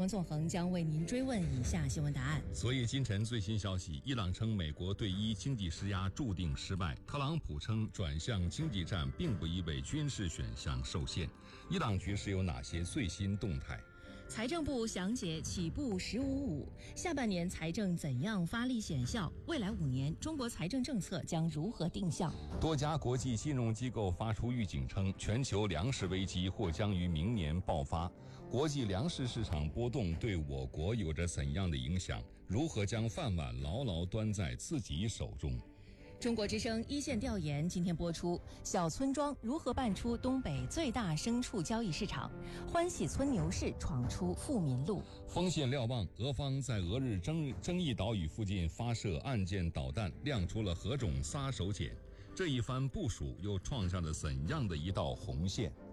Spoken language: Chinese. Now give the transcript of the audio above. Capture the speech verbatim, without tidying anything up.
王纵横将为您追问以下新闻答案。 所以今晨最新消息，伊朗称美国对伊经济施压注定失败，特朗普称转向经济战并不意味军事选项受限。伊朗局势有哪些最新动态？ 财政部详解起步十五五，下半年财政怎样发力显效？未来五年中国财政政策将如何定向？ 多家国际金融机构发出预警称，全球粮食危机或将于明年爆发。国际粮食市场波动对我国有着怎样的影响？如何将饭碗牢牢端在自己手中？ 中国之声一线调研今天播出，小村庄如何办出东北最大牲畜交易市场？欢喜村牛市闯出富民路。 锋线瞭望，俄方在俄日争争议岛屿附近发射岸舰导弹，亮出了何种杀手锏？这一番部署又创下了怎样的一道红线？